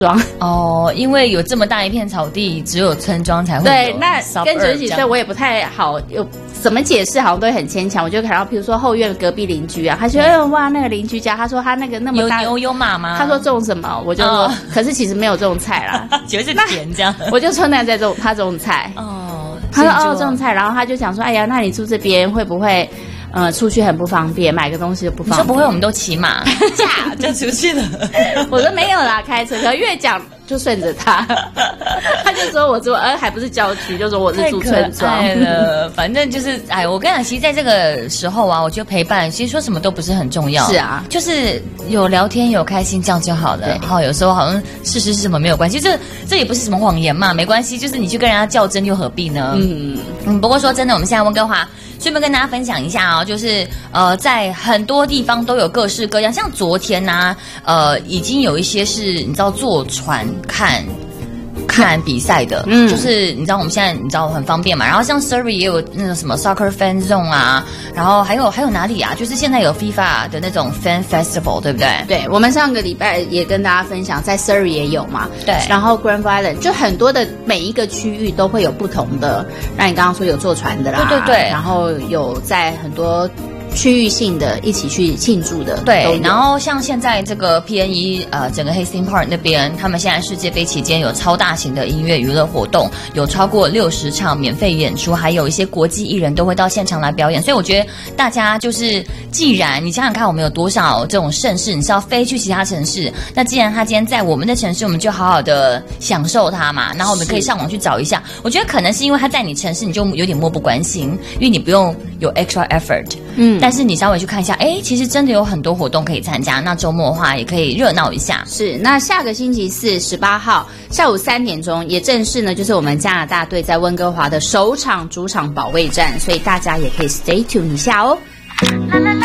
庄哦，因为有这么大一片草地，只有村庄才会有。 对，那跟90几岁我也不太好有怎么解释，好像都会很牵强。我就看到，比如说后院隔壁邻居啊，他说：“哇，那个邻居家，他说他那个那么大， 有牛有马吗？” 他说种什么，我就说，可是其实没有种菜啦， 就是田这样。 我就说那在种，他种菜。 哦， 他说哦种菜，然后他就想说，哎呀，那你住这边会不会？出去很不方便，买个东西就不方便。 你说不会，我们都骑马驾就出去了。 我说没有啦，开车。可越讲就顺着他，他就说我住还不是郊区，就说我是住村庄。 太可爱了，反正就是哎，我跟你讲，其实在这个时候啊，我觉得陪伴，其实说什么都不是很重要。 是啊， 就是有聊天有开心，这样就好了。然后有时候好像事实是什么没有关系，这也不是什么谎言嘛，没关系。就是你去跟人家较真又何必呢？不过说真的，我们现在温哥华。顺便跟大家分享一下哦，就是在很多地方都有各式各样，像昨天呢、已经有一些是你知道坐船看比赛的，就是你知道我们现在你知道很方便嘛，然后像 Surrey 也有那种什么 Soccer Fan Zone 啊，然后还有哪里啊？就是现在有 FIFA 的那种 Fan Festival， 对不对？ 对，我们上个礼拜也跟大家分享，在 Surrey 也有嘛， 对， 然后 Grand Island 就很多的每一个区域都会有不同的，那你刚刚说有坐船的啦， 对， 然后有在很多。区域性的一起去庆祝的， 对。然后像现在这个 PNE 整个 Hastings Park 那边，他们现在世界杯期间有超大型的音乐娱乐活动，有超过60场免费演出，还有一些国际艺人都会到现场来表演。所以我觉得大家就是，既然你想想看，我们有多少这种盛事，你是要飞去其他城市，那既然他今天在我们的城市，我们就好好的享受它嘛。然后我们可以上网去找一下。我觉得可能是因为他在你城市，你就有点漠不关心，因为你不用有 extra effort。但是你稍微去看一下，其实真的有很多活动可以参加。那周末的话也可以热闹一下。 是，那下个星期四18号下午3点钟，也正式呢，就是我们加拿大队在温哥华的首场主场保卫战，所以大家也可以 stay tuned 一下哦。